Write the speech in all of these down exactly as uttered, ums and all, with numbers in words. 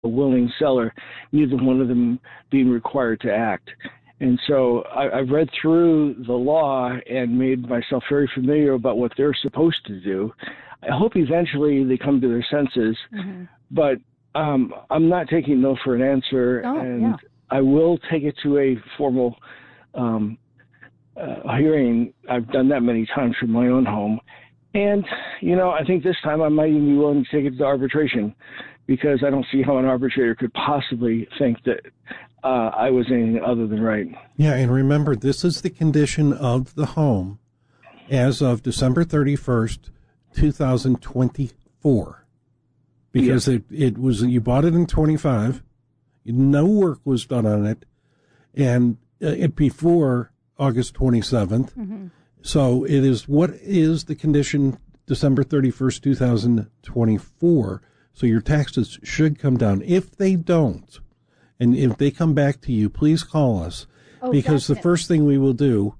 a willing seller, neither one of them being required to act. And so I, I've read through the law and made myself very familiar about what they're supposed to do. I hope eventually they come to their senses, mm-hmm. but um, I'm not taking no for an answer, oh, and yeah. I will take it to a formal um, uh, hearing. I've done that many times from my own home. And, you know, I think this time I might even be willing to take it to arbitration, because I don't see how an arbitrator could possibly think that uh, I was anything other than right. Yeah, and remember, this is the condition of the home as of December thirty-first, two thousand twenty-four, because yeah. it, it was, you bought it in twenty-five, no work was done on it, and uh, it before August twenty-seventh. Mm-hmm. So it is, what is the condition December thirty-first, two thousand twenty-four? So your taxes should come down. If they don't, and if they come back to you, please call us, oh, because definitely. The first thing we will do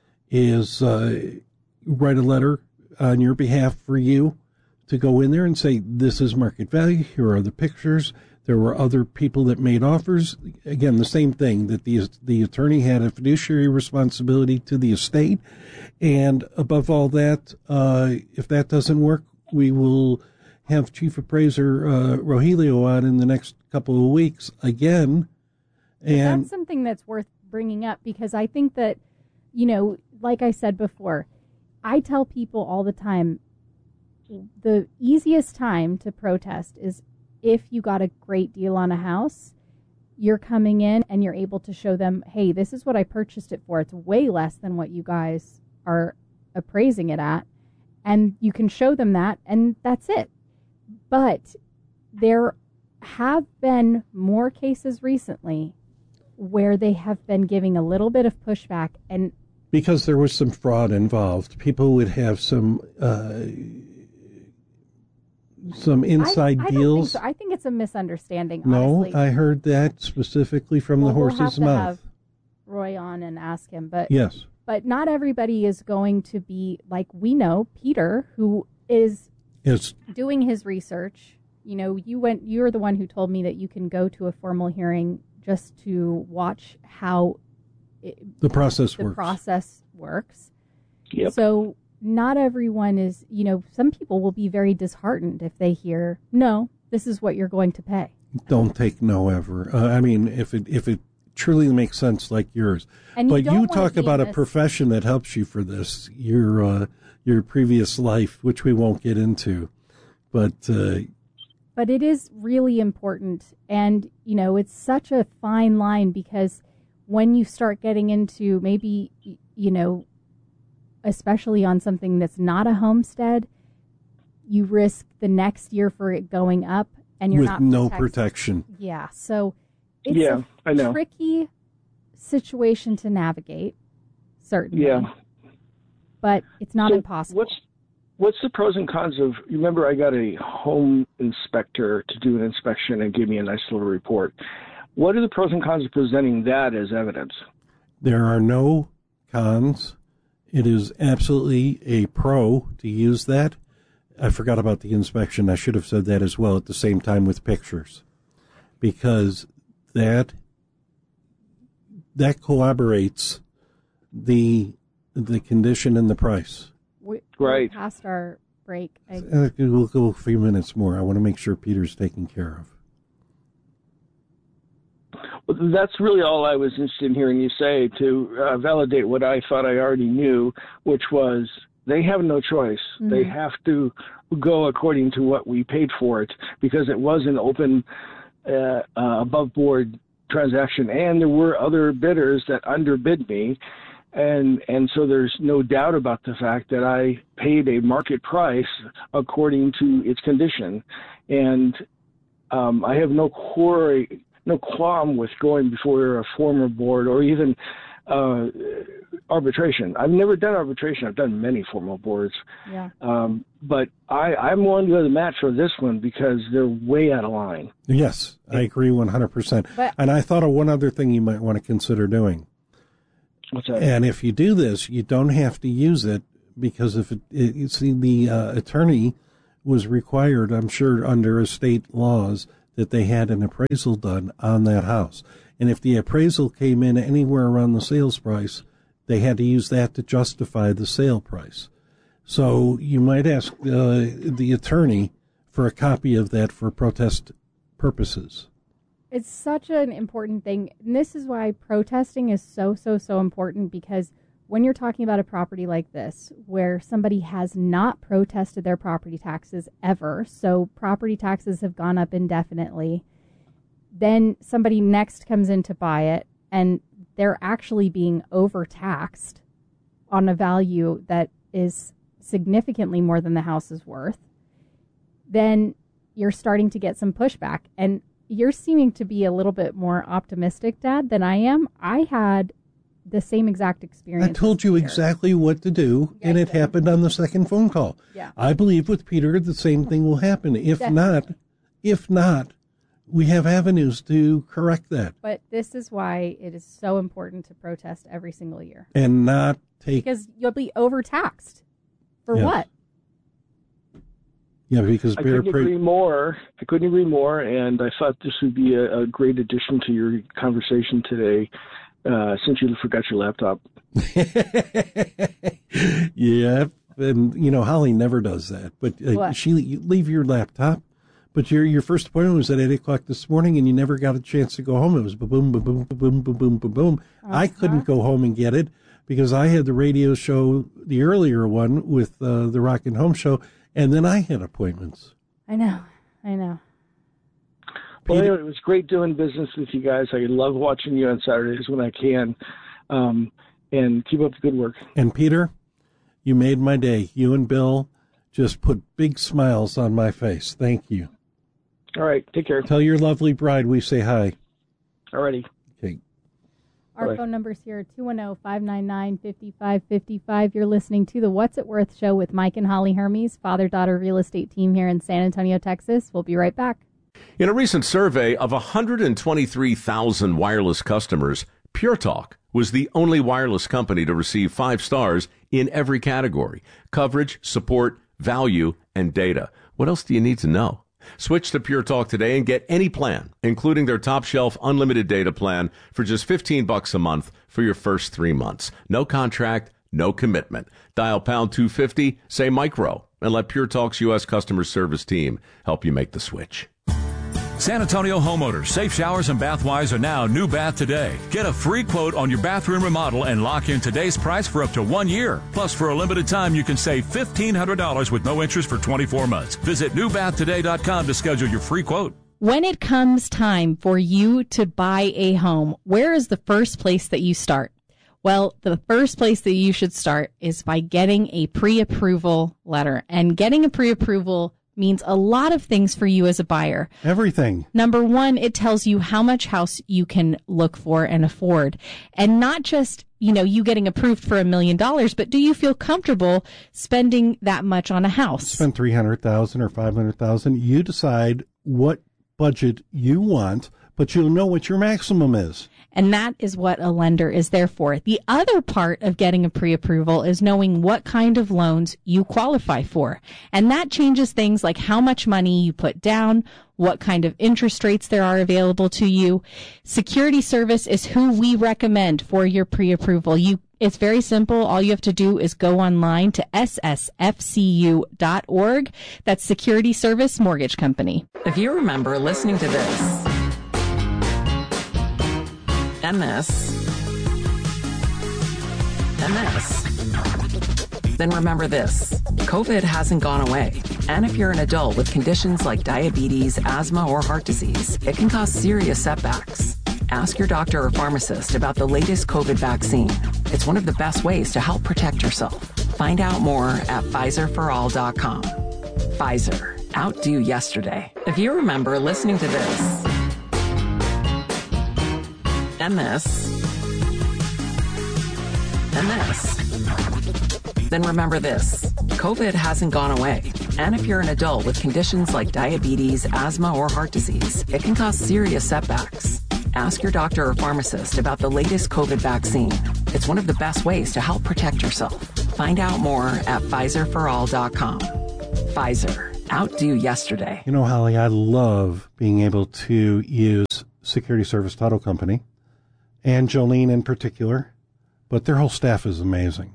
is uh, write a letter on your behalf for you to go in there and say, this is market value, here are the pictures. There were other people that made offers. Again, the same thing, that the the attorney had a fiduciary responsibility to the estate. And above all that, uh, if that doesn't work, we will have Chief Appraiser uh, Rogelio on in the next couple of weeks again. And that's something that's worth bringing up, because I think that, you know, like I said before, I tell people all the time, the easiest time to protest is if you got a great deal on a house. You're coming in and you're able to show them, hey, this is what I purchased it for. It's way less than what you guys are appraising it at. And you can show them that, and that's it. But there have been more cases recently where they have been giving a little bit of pushback. And because there was some fraud involved, people would have some uh, some inside I, I deals. Don't think so. I think it's a misunderstanding, no, honestly. I heard that specifically from well, the horse's we'll have to mouth. Have Roy on and ask him. But yes. But not everybody is going to be, like we know, Peter, who is yes. doing his research. You know, you went. You're the one who told me that you can go to a formal hearing just to watch how it, the process the works. process works. Yep. So not everyone is. You know, some people will be very disheartened if they hear, "No, this is what you're going to pay." Don't take no ever. Uh, I mean, if it if it. truly makes sense like yours. And but you, you talk about this. a profession that helps you for this, your uh, your previous life, which we won't get into. But uh, but it is really important. And, you know, it's such a fine line, because when you start getting into maybe, you know, especially on something that's not a homestead, you risk the next year for it going up, and you're with not no protected. protection. Yeah. So it's yeah, a I know. tricky situation to navigate, certainly. Yeah. But it's not so impossible. What's what's the pros and cons of, you remember I got a home inspector to do an inspection and give me a nice little report. What are the pros and cons of presenting that as evidence? There are no cons. It is absolutely a pro to use that. I forgot about the inspection. I should have said that as well at the same time with pictures, because that that corroborates the the condition and the price. We, right. We're past our break. I, Uh, we'll go a few minutes more. I want to make sure Peter's taken care of. Well, that's really all I was interested in hearing you say, to uh, validate what I thought I already knew, which was they have no choice. Mm-hmm. They have to go according to what we paid for it, because it was an open, uh, uh, above-board transaction, and there were other bidders that underbid me, and and so there's no doubt about the fact that I paid a market price according to its condition, and um, I have no quarry. no qualm with going before a former board or even uh, arbitration. I've never done arbitration. I've done many formal boards. Yeah. Um, but I, I'm willing to go to the match for this one because they're way out of line. Yes, I agree one hundred percent. But, and I thought of one other thing you might want to consider doing. What's that? And if you do this, you don't have to use it, because if it, it you see, the uh, attorney was required, I'm sure under state laws, that they had an appraisal done on that house. And if the appraisal came in anywhere around the sales price, they had to use that to justify the sale price. So you might ask uh, the attorney for a copy of that for protest purposes. It's such an important thing. And this is why protesting is so, so, so important, because when you're talking about a property like this, where somebody has not protested their property taxes ever, so property taxes have gone up indefinitely, then somebody next comes in to buy it, and they're actually being overtaxed on a value that is significantly more than the house is worth, then you're starting to get some pushback. And you're seeming to be a little bit more optimistic, Dad, than I am. I had the same exact experience. I told you exactly what to do, yeah, and it happened on the second phone call. Yeah. I believe with Peter the same thing will happen. If Definitely. not, if not, we have avenues to correct that. But this is why it is so important to protest every single year. And not take... Because you'll be overtaxed. For yeah. what? Yeah, because... I couldn't pra- agree more. I couldn't agree more, and I thought this would be a, a great addition to your conversation today, uh, since you forgot your laptop. Yeah, and, you know, Holly never does that. But uh, she you leave your laptop. But your your first appointment was at eight o'clock this morning, and you never got a chance to go home. It was ba-boom, ba-boom, ba-boom, ba-boom, ba-boom. Uh-huh. I couldn't go home and get it because I had the radio show, the earlier one, with uh, the Rock and Home Show, and then I had appointments. I know. I know. Well, anyway, it was great doing business with you guys. I love watching you on Saturdays when I can. Um, and keep up the good work. And, Peter, you made my day. You and Bill just put big smiles on my face. Thank you. All right. Take care. Tell your lovely bride we say hi. All righty. Okay. Our Bye. Phone number's here, two one zero, five nine nine, five five five five. You're listening to the What's It Worth show with Mike and Holly Hermes, father-daughter real estate team here in San Antonio, Texas. We'll be right back. In a recent survey of one hundred twenty-three thousand wireless customers, Pure Talk was the only wireless company to receive five stars in every category: coverage, support, value, and data. What else do you need to know? Switch to Pure Talk today and get any plan, including their top shelf unlimited data plan, for just fifteen bucks a month for your first three months. No contract, no commitment. Dial pound two fifty, say micro, and let Pure Talk's U S customer service team help you make the switch. San Antonio homeowners, Safe Showers and Bathwise are now New Bath Today. Get a free quote on your bathroom remodel and lock in today's price for up to one year. Plus, for a limited time, you can save fifteen hundred dollars with no interest for twenty-four months. Visit new bath today dot com to schedule your free quote. When it comes time for you to buy a home, where is the first place that you start? Well, the first place that you should start is by getting a pre-approval letter. And getting a pre-approval means a lot of things for you as a buyer. Everything. Number one, it tells you how much house you can look for and afford. And not just, you know, you getting approved for a million dollars, but do you feel comfortable spending that much on a house? Spend three hundred thousand dollars or five hundred thousand dollars. You decide what budget you want, but you'll know what your maximum is. And that is what a lender is there for. The other part of getting a pre-approval is knowing what kind of loans you qualify for. And that changes things like how much money you put down, what kind of interest rates there are available to you. Security Service is who we recommend for your pre-approval. You It's very simple. All you have to do is go online to S S F C U dot org. That's Security Service Mortgage Company. If you remember listening to this, and this, and this, then remember this: COVID hasn't gone away. And if you're an adult with conditions like diabetes, asthma, or heart disease, it can cause serious setbacks. Ask your doctor or pharmacist about the latest COVID vaccine. It's one of the best ways to help protect yourself. Find out more at Pfizer for all dot com. Pfizer, outdo yesterday. If you remember listening to this, and this, and this, then remember this: COVID hasn't gone away. And if you're an adult with conditions like diabetes, asthma, or heart disease, it can cause serious setbacks. Ask your doctor or pharmacist about the latest COVID vaccine. It's one of the best ways to help protect yourself. Find out more at Pfizer for all dot com. Pfizer, Outdo yesterday. You know, Holly, I love being able to use Security Service Title Company, and Jolene in particular, but their whole staff is amazing.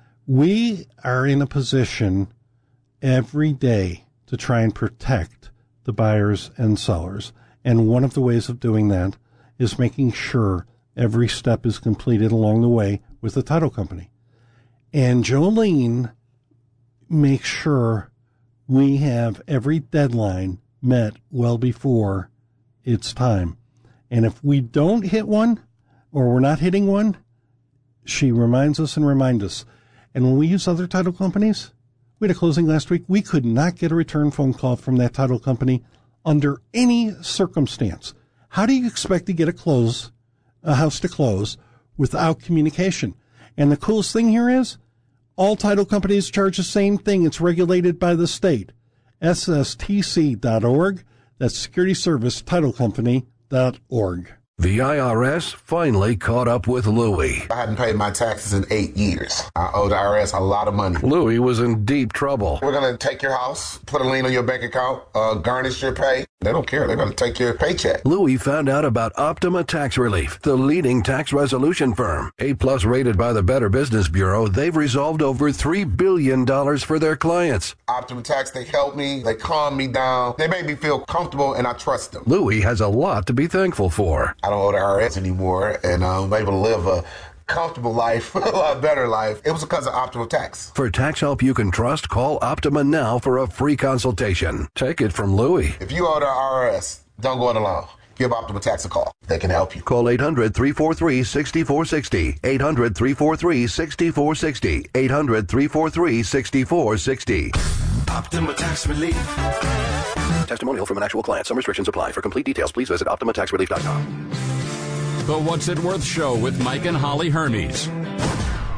We are in a position every day to try and protect the buyers and sellers, and one of the ways of doing that is making sure every step is completed along the way with the title company. And Jolene makes sure we have every deadline met well before it's time. And if we don't hit one, or we're not hitting one, she reminds us and reminds us. And when we use other title companies, we had a closing last week. We could not get a return phone call from that title company under any circumstance. How do you expect to get a close, a house to close, without communication? And the coolest thing here is, all title companies charge the same thing. It's regulated by the state. S S T C dot org. That's Security Service Title Company dot org. The I R S finally caught up with Louie. I hadn't paid my taxes in eight years. I owe the I R S a lot of money. Louie was in deep trouble. We're going to take your house, put a lien on your bank account, uh, garnish your pay. They don't care. They're going to take your paycheck. Louie found out about Optima Tax Relief, the leading tax resolution firm. A-plus rated by the Better Business Bureau, they've resolved over three billion dollars for their clients. Optima Tax, they help me. They calm me down. They make me feel comfortable, and I trust them. Louie has a lot to be thankful for. I don't owe the I R S anymore, and I'm able to live a comfortable life, a lot better life. It was because of Optima Tax. For tax help you can trust, call Optima now for a free consultation. Take it from Louie. If you owe the I R S, don't go it alone. Give Optima Tax a call. They can help you. Call eight hundred, three four three, six four six zero. eight hundred, three four three, six four six zero. eight hundred, three four three, six four six zero. Optima Tax Relief. Testimonial from an actual client. Some restrictions apply. For complete details, please visit Optima Tax Relief dot com. The What's It Worth Show with Mike and Holly Hermes.